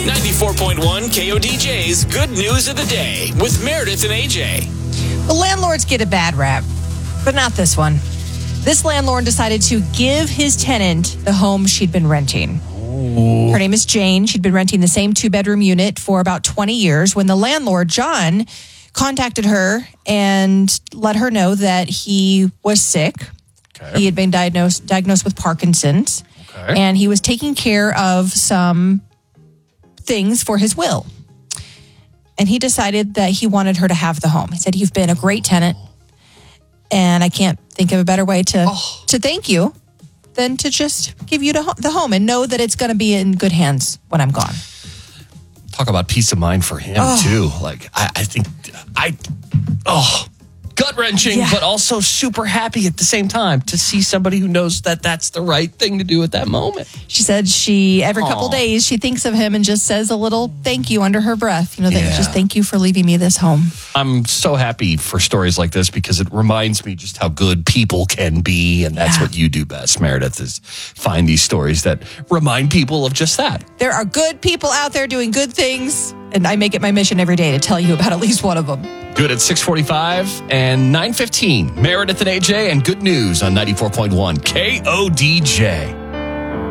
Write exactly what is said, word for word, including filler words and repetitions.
ninety-four point one K O D J's Good News of the Day with Meredith and A J. The landlords get a bad rap, but not this one. This landlord decided to give his tenant the home she'd been renting. Ooh. Her name is Jane. She'd been renting the same two-bedroom unit for about twenty years when the landlord, John, contacted her and let her know that he was sick. Okay. He had been diagnosed diagnosed with Parkinson's, okay. and he was taking care of some things for his will. And he decided that he wanted her to have the home. He said, "You've been a great tenant, and I can't think of a better way to, oh. to thank you than to just give you the home and know that it's going to be in good hands when I'm gone." Talk about peace of mind for him, oh. too. Like, I, I think, I, oh, gut-wrenching, yeah. but also super happy at the same time to see somebody who knows that that's the right thing to do at that moment. She said she, every Aww. couple days, she thinks of him and just says a little thank you under her breath. You know, that yeah. just thank you for leaving me this home. I'm so happy for stories like this because it reminds me just how good people can be. And that's yeah. what you do best, Meredith, is find these stories that remind people of just that. There are good people out there doing good things. And I make it my mission every day to tell you about at least one of them. Good at six forty-five and nine fifteen. Meredith and A J and Good News on ninety-four point one K O D J.